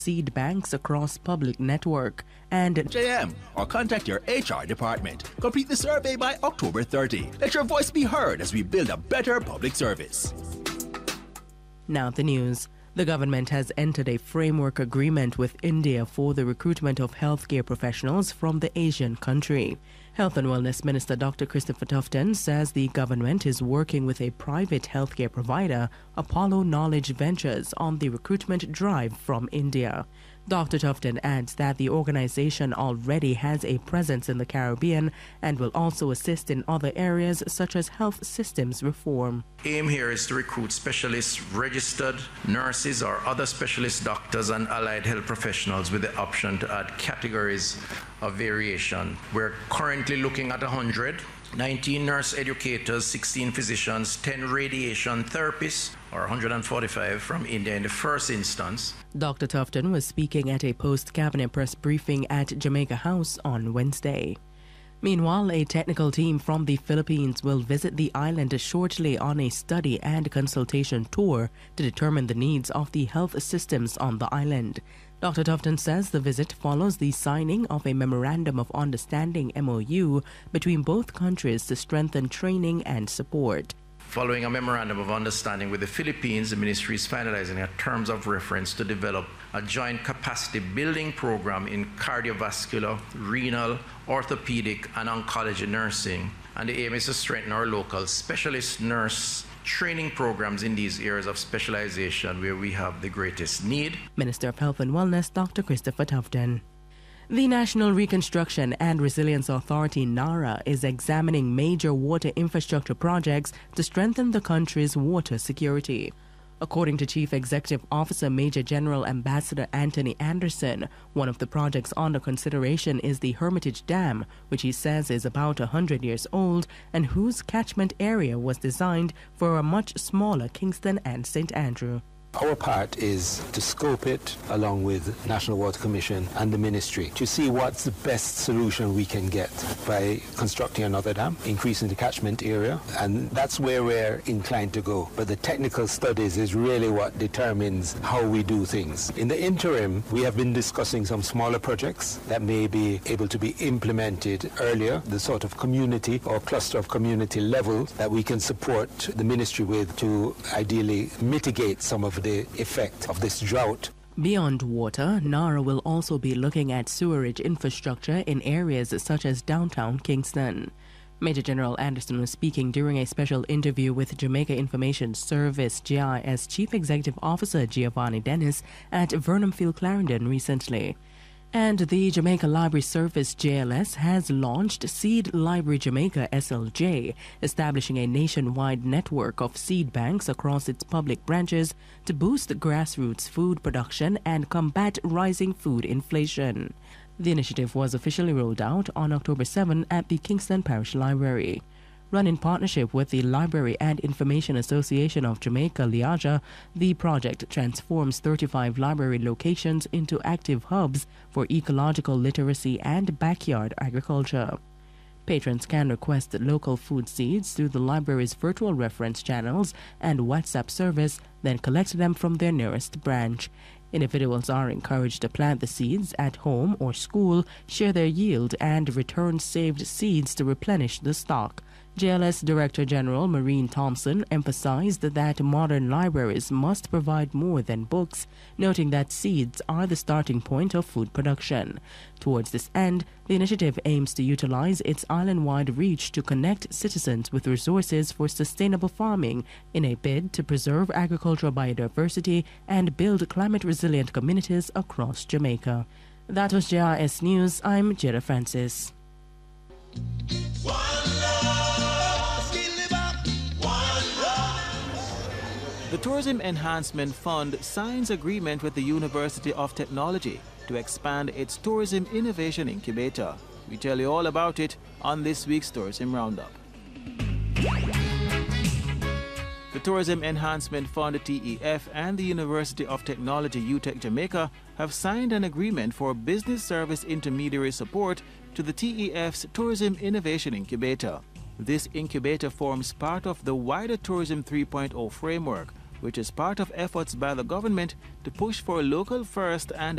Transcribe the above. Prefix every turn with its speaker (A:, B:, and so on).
A: seed banks across public network and
B: JM or contact your HR department. Complete the survey by October 30. Let your voice be heard as we build a better public service.
A: Now the news. The government has entered a framework agreement with India for the recruitment of healthcare professionals from the Asian country. Health and Wellness Minister Dr. Christopher Tufton says the government is working with a private healthcare provider, Apollo Knowledge Ventures, on the recruitment drive from India. Dr. Tufton adds that the organization already has a presence in the Caribbean and will also assist in other areas such as health systems reform.
C: Aim here is to recruit specialists, registered nurses or other specialist doctors and allied health professionals with the option to add categories of variation. We're currently looking at 100. 19 nurse educators, 16 physicians, 10 radiation therapists, or 145 from India in the first instance.
A: Dr. Tufton was speaking at a post-cabinet press briefing at Jamaica House on Wednesday. Meanwhile, a technical team from the Philippines will visit the island shortly on a study and consultation tour to determine the needs of the health systems on the island. Dr. Tufton says the visit follows the signing of a Memorandum of Understanding MOU between both countries to strengthen training and support.
C: Following a Memorandum of Understanding with the Philippines, the Ministry is finalizing a terms of reference to develop a joint capacity building program in cardiovascular, renal, orthopedic, and oncology nursing. And the aim is to strengthen our local specialist nurse training programs in these areas of specialization where we have the greatest need.
A: Minister of Health and Wellness, Dr. Christopher Tufton. The National Reconstruction and Resilience Authority, NARA, is examining major water infrastructure projects to strengthen the country's water security. According to Chief Executive Officer Major General Ambassador Anthony Anderson, one of the projects under consideration is the Hermitage Dam, which he says is about 100 years old and whose catchment area was designed for a much smaller Kingston and St. Andrew.
D: Our part is to scope it along with National Water Commission and the Ministry to see what's the best solution we can get by constructing another dam, increasing the catchment area, and that's where we're inclined to go. But the technical studies is really what determines how we do things. In the interim, we have been discussing some smaller projects that may be able to be implemented earlier, the sort of community or cluster of community level that we can support the Ministry with to ideally mitigate some of the effect of this drought.
A: Beyond water, NARA will also be looking at sewerage infrastructure in areas such as downtown Kingston. Major General Anderson was speaking during a special interview with Jamaica Information Service GIS Chief Executive Officer Giovanni Dennis at Vernonfield Clarendon recently. And the Jamaica Library Service JLS has launched Seed Library Jamaica SLJ, establishing a nationwide network of seed banks across its public branches to boost grassroots food production and combat rising food inflation. The initiative was officially rolled out on October 7 at the Kingston Parish Library. Run in partnership with the Library and Information Association of Jamaica, LIAJA, the project transforms 35 library locations into active hubs for ecological literacy and backyard agriculture. Patrons can request local food seeds through the library's virtual reference channels and WhatsApp service, then collect them from their nearest branch. Individuals are encouraged to plant the seeds at home or school, share their yield, and return saved seeds to replenish the stock. JLS Director General Maureen Thompson emphasized that modern libraries must provide more than books, noting that seeds are the starting point of food production. Towards this end, the initiative aims to utilize its island-wide reach to connect citizens with resources for sustainable farming in a bid to preserve agricultural biodiversity and build climate-resilient communities across Jamaica. That was JRS News. I'm Jada Francis.
E: The Tourism Enhancement Fund signs agreement with the University of Technology to expand its Tourism Innovation Incubator. We tell you all about it on this week's Tourism Roundup. The Tourism Enhancement Fund TEF and the University of Technology UTech Jamaica have signed an agreement for business service intermediary support to the TEF's Tourism Innovation Incubator. This incubator forms part of the wider Tourism 3.0 framework, which is part of efforts by the government to push for local first and